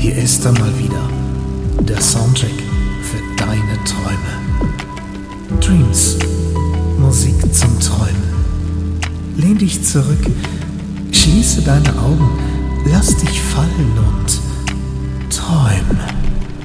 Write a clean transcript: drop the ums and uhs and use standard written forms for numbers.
Hier ist er mal wieder, der Soundtrack für deine Träume. Dreams, Musik zum Träumen. Lehn dich zurück, schließe deine Augen, lass dich fallen und träume.